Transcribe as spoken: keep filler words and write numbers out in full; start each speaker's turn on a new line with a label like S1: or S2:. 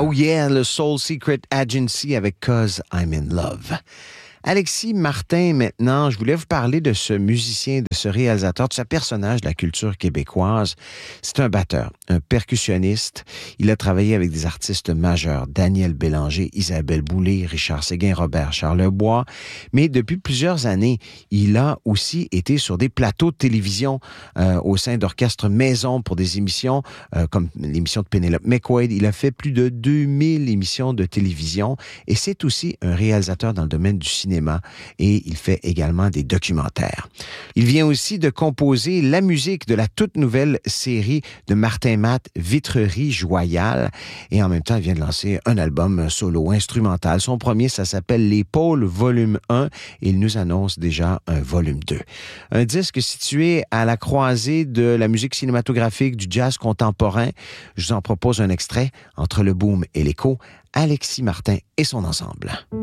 S1: Oh yeah, le Soul Secret Agency avec Cause I'm in Love. Alexis Martin, maintenant, je voulais vous parler de ce musicien, de ce réalisateur, de ce personnage de la culture québécoise. C'est un batteur, un percussionniste. Il a travaillé avec des artistes majeurs, Daniel Bélanger, Isabelle Boulay, Richard Séguin, Robert Charlebois. Mais depuis plusieurs années, il a aussi été sur des plateaux de télévision euh, au sein d'orchestres maison pour des émissions euh, comme l'émission de Penelope McQuaid. Il a fait plus de deux mille émissions de télévision et c'est aussi un réalisateur dans le domaine du cinéma. Et il fait également des documentaires. Il vient aussi de composer la musique de la toute nouvelle série de Martin Matt, Vitrerie Joyale. Et en même temps, il vient de lancer un album solo instrumental. Son premier, ça s'appelle Les Pôles Volume un et il nous annonce déjà un volume deux. Un disque situé à la croisée de la musique cinématographique, du jazz contemporain. Je vous en propose un extrait, Entre le boom et l'écho, Alexis Martin et son ensemble.